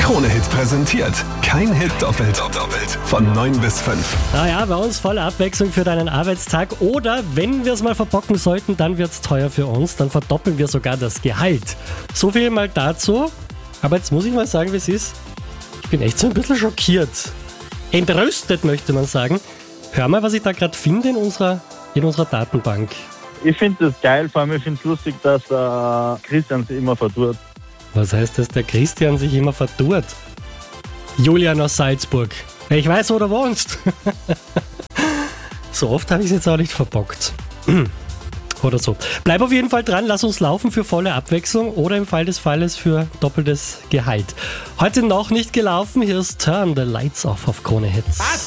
Krone-Hit präsentiert. Kein Hit doppelt. Von 9 bis 5. Naja, bei uns volle Abwechslung für deinen Arbeitstag. Oder wenn wir es mal verbocken sollten, dann wird es teuer für uns. Dann verdoppeln wir sogar das Gehalt. So viel mal dazu. Aber jetzt muss ich mal sagen, wie es ist. Ich bin echt so ein bisschen schockiert. Entrüstet, möchte man sagen. Hör mal, was ich da gerade finde in unserer Datenbank. Ich finde das geil, vor allem ich finde es lustig, dass Christian sich immer verdurrt. Was heißt, dass der Christian sich immer verdurrt? Julian aus Salzburg. Ich weiß, wo du wohnst. So oft habe ich es jetzt auch nicht verbockt. Oder so. Bleib auf jeden Fall dran, lass uns laufen für volle Abwechslung oder im Fall des Falles für doppeltes Gehalt. Heute noch nicht gelaufen, hier ist Turn the Lights Off auf Krone Hits.